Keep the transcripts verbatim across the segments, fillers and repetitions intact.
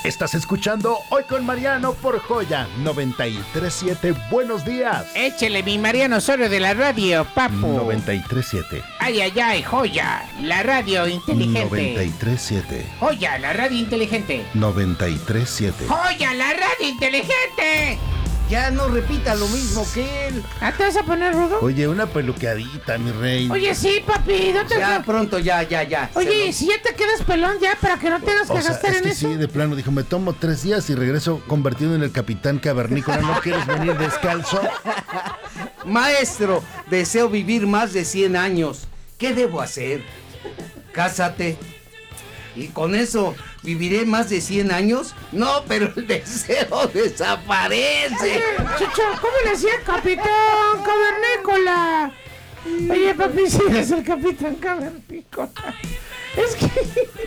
Estás escuchando Hoy con Mariano por Joya noventa y tres siete. Buenos días. Échele mi Mariano Osorio de la radio, papu. noventa y tres siete. Ay, ay, ay, Joya, la radio inteligente. noventa y tres siete. Joya, la radio inteligente. noventa y tres siete. Joya, la radio inteligente. Ya no repita lo mismo que él. ¿Ah, te vas a poner rudo? Oye, una peluqueadita, mi rey. Oye, sí, papi, no te... Ya, pronto, ya, ya, ya. Oye, si ya te quedas pelón ya, para que no tengas que O sea, gastar es en que eso. sí, de plano, dijo, me tomo tres días y regreso convertido en el capitán cavernícola. ¿No quieres venir descalzo? Maestro, deseo vivir más de cien años. ¿Qué debo hacer? Cásate. ¿Y con eso viviré más de cien años? No, pero el deseo desaparece. Oye, Chucho, ¿cómo le decía capitán cavernícola? Oye, papi, si eres el capitán cavernícola. Es que...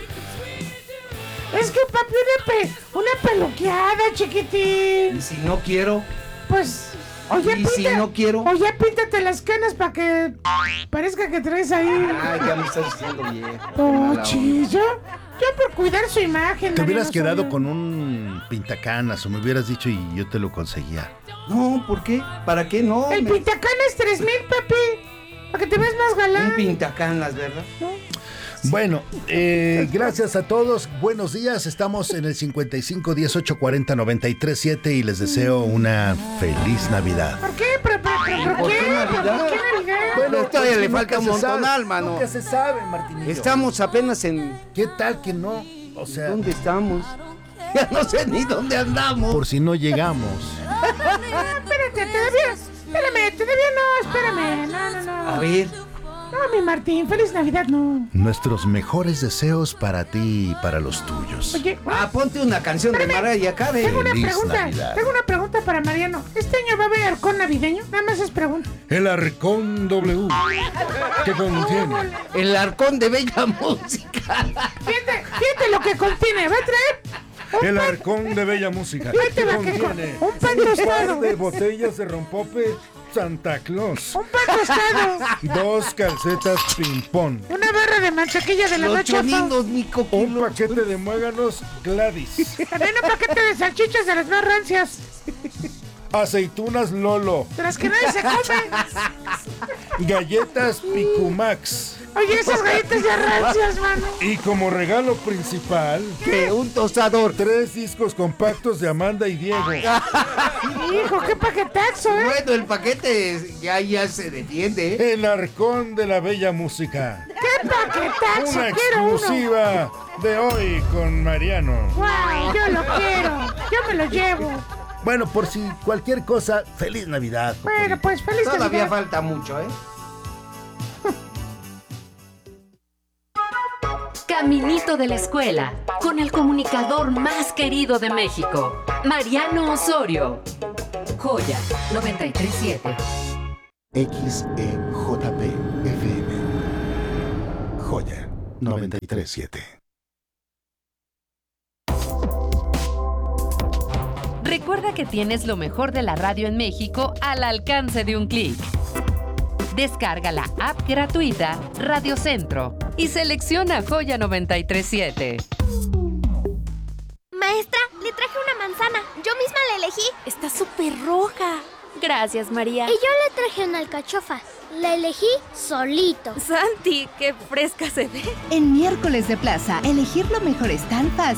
Es que, papi, una, pe... una peluqueada, chiquitín. ¿Y si no quiero? Pues... Oye, ¿Y pinta... si no quiero? Oye, píntate las canas para que parezca que traes ahí. Ay, ya me estás diciendo bien. Oh, chillo. Yo por cuidar su imagen. Te hubieras Mariano quedado Osorio. con un pintacanas o me hubieras dicho y yo te lo conseguía. No, ¿por qué? ¿Para qué no? El Me- pintacanas tres mil, papi. Para que te veas más galán. Un pintacanas, ¿verdad? Bueno, eh, gracias a todos. Buenos días. Estamos en el cincuenta y cinco dieciocho cuarenta noventa y tres siete y les deseo una feliz Navidad. ¿Por qué? ¿Pero, pero, pero, ¿por, ¿Por qué? qué Navidad? ¿Por qué Navidad? Bueno, todavía le nunca falta un se montón, sabe, mano. Nunca se sabe, Martinillo. Estamos apenas en... ¿Qué tal que no? O sea, ¿Dónde estamos? Ya no sé ni dónde andamos. por si no llegamos. Ah, espérate, todavía. Espérame, todavía no, espérame. No, no, no. A ver, No, mi Martín, feliz Navidad, no. Nuestros mejores deseos para ti y para los tuyos. Oye, ah, ponte una canción de Mariah Carey. tengo una Feliz pregunta. Navidad. Tengo una pregunta para Mariano. ¿Este año va a haber arcón navideño? Nada más es pregunta. El Arcón W, que contiene El arcón de bella música. Fíjate, fíjate lo que contiene. Va a traer un el pan- Arcón de Bella Música, Fíjate que lo que contiene con- un pan tostado. de botellas de rompope Santa Claus, Un pan tostado. dos calcetas ping-pong, Una barra de mantequilla de la Los más chafa. choninos, mi coquilo. un paquete de muéganos Gladys, También un paquete de salchichas de las más rancias. aceitunas Lolo, De las que nadie se come. galletas Picumax Oye, esas galletas ya rancias, mano. y como regalo principal, Que un tostador. tres discos compactos de Amanda y Diego. Hijo, qué paquetazo, ¿eh? Bueno, el paquete ya, ya se defiende, ¿eh? El Arcón de la Bella Música. ¡Qué paquetazo! Una Quiero uno. exclusiva de Hoy con Mariano. ¡Guau! Yo lo quiero. Yo me lo llevo. Bueno, por si cualquier cosa, feliz Navidad. Bueno, pues feliz Todavía Navidad. falta mucho, ¿eh? Caminito de la escuela, con el comunicador más querido de México, Mariano Osorio. Joya noventa y tres siete. X E J P F M. Joya noventa y tres siete. Recuerda que tienes lo mejor de la radio en México al alcance de un clic. Descarga la app gratuita Radio Centro y selecciona Joya noventa y tres siete. Maestra, le traje una manzana. Yo misma la elegí. Está súper roja. Gracias, María. Y yo le traje una alcachofa. La elegí solito. Santi, qué fresca se ve. En Miércoles de Plaza, elegir lo mejor es tan fácil.